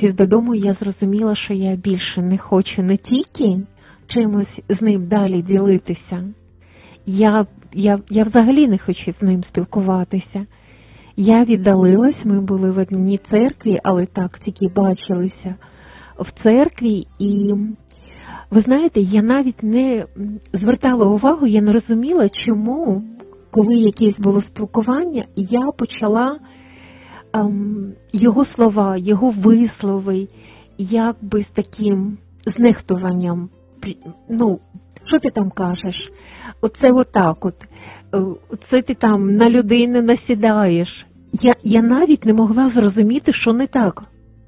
повертаючись додому, я зрозуміла, що я більше не хочу не тільки чимось з ним далі ділитися. Я взагалі не хочу з ним спілкуватися. Я віддалилась, ми були в одній церкві, але так тільки бачилися в церкві. І, ви знаєте, я навіть не звертала увагу, я не розуміла, чому, коли якесь було спілкування, я почала його слова, його вислови, якби з таким знехтуванням. Ну, що ти там кажеш? Оце отак от. Це ти там на людину насідаєш. Я навіть не могла зрозуміти, що не так.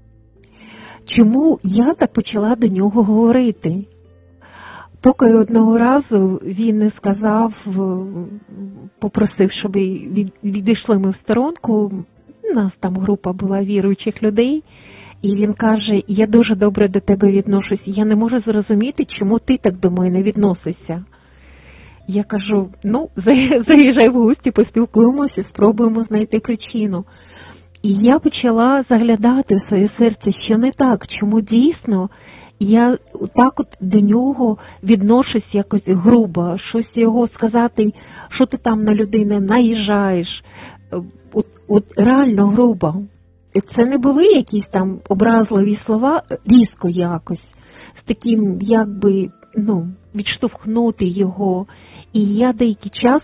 Чому я так почала до нього говорити? Поки одного разу він не сказав, попросив, щоб відійшли ми в сторонку. У нас там група була віруючих людей. І він каже, я дуже добре до тебе відношусь. Я не можу зрозуміти, чому ти так до мене відносишся. Я кажу, ну, заїжджай в гості, поспілкуємося, спробуємо знайти причину. І я почала заглядати в своє серце, що не так, чому дійсно я так от до нього відношусь якось грубо, щось його сказати, що ти там на людину наїжджаєш, от реально грубо. Це не були якісь там образливі слова, різко якось, з таким, якби, відштовхнути його. І я деякий час,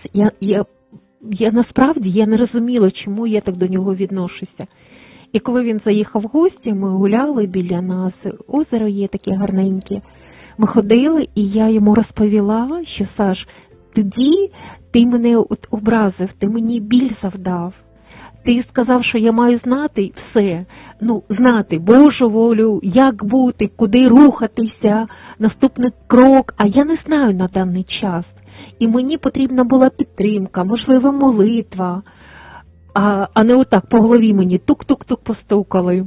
я насправді, я не розуміла, чому я так до нього відношуся. І коли він заїхав в гості, ми гуляли біля нас, озеро є таке гарненьке. Ми ходили, і я йому розповіла, що, Саш, тоді ти мене образив, ти мені біль завдав. Ти сказав, що я маю знати все, знати Божу волю, як бути, куди рухатися, наступний крок, а я не знаю на даний час. І мені потрібна була підтримка, можливо, молитва, а не отак по голові мені тук-тук-тук постукали.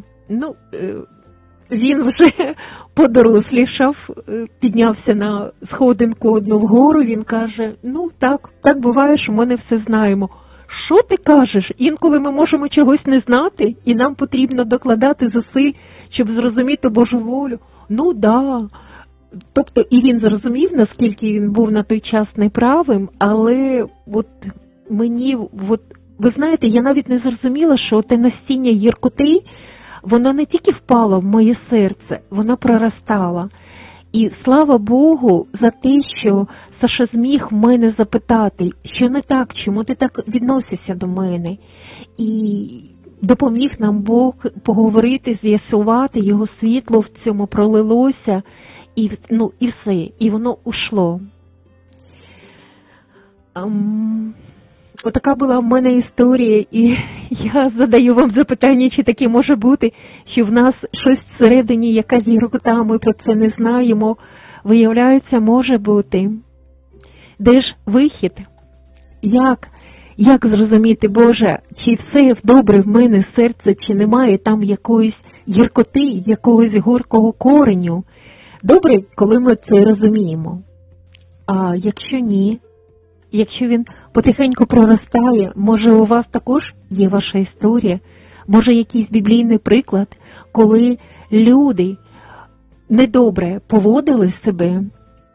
Він вже подорослішав, піднявся на сходинку одну вгору, він каже, так буває, що ми не все знаємо. Що ти кажеш? Інколи ми можемо чогось не знати, і нам потрібно докладати зусиль, щоб зрозуміти Божу волю. Да. Тобто, і він зрозумів, наскільки він був на той час неправим, але мені, ви знаєте, я навіть не зрозуміла, що те насіння гіркоти, воно не тільки впало в моє серце, воно проростало. І слава Богу за те, що Саша зміг мене запитати, що не так, чому ти так відносишся до мене. І допоміг нам Бог поговорити, з'ясувати, його світло в цьому пролилося, і все, і воно ушло. Отака була в мене історія, і я задаю вам запитання, чи таке може бути, що в нас щось всередині, якась гіркота, ми про це не знаємо. Виявляється, може бути. Де ж вихід? Як зрозуміти, Боже, чи все добре в мене серце, чи немає там якоїсь гіркоти, якогось горького кореню? Добре, коли ми це розуміємо. А якщо ні? Якщо він потихеньку проростає, може у вас також є ваша історія? Може якийсь біблійний приклад, коли люди недобре поводили себе,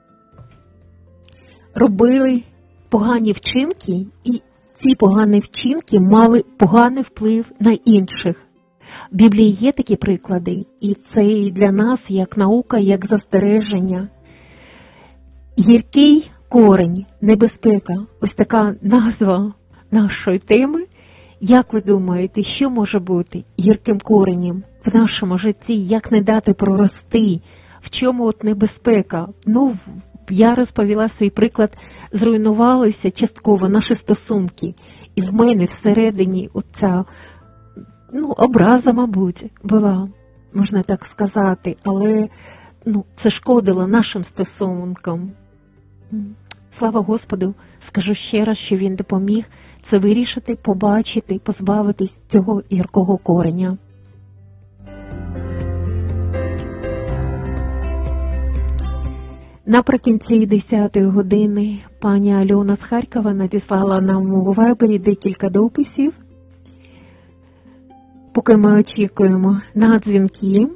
робили погані вчинки, і ці погані вчинки мали поганий вплив на інших. В Біблії є такі приклади, і це і для нас як наука, як застереження. Гіркий корень, небезпека, ось така назва нашої теми. Як ви думаєте, що може бути гірким коренем в нашому житті? Як не дати прорости? В чому небезпека? Я розповіла свій приклад, зруйнувалися частково наші стосунки. І в мене всередині оця, образа, мабуть, була, можна так сказати, але це шкодило нашим стосункам. Слава Господу, скажу ще раз, що Він допоміг це вирішити, побачити, позбавитись цього гіркого кореня. Наприкінці 10-ї години пані Альона з Харкова надіслала нам у Вайбері декілька дописів. Поки ми очікуємо на дзвінки,